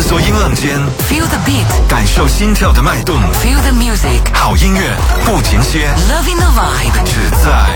索音浪间 Feel the beat， 感受心跳的脉动。 Feel the music， 好音乐不停歇 Loving the vibe， 只在